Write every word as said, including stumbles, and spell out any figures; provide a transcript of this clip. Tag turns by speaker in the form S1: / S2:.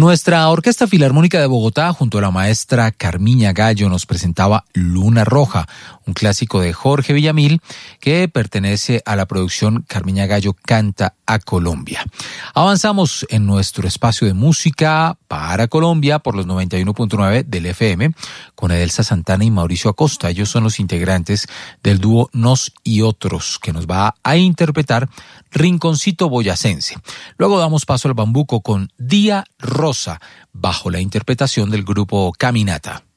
S1: Nuestra Orquesta Filarmónica de Bogotá, junto a la maestra Carmiña Gallo, nos presentaba Luna Roja, un clásico de Jorge Villamil que pertenece a la producción Carmiña Gallo Canta a Colombia. Avanzamos en nuestro espacio de música para Colombia por los noventa y uno punto nueve del F M con Edelsa Santana y Mauricio Acosta. Ellos son los integrantes del dúo Nos y Otros, que nos va a interpretar Rinconcito Boyacense. Luego damos paso al bambuco con Día Rosa, bajo la interpretación del grupo Caminata.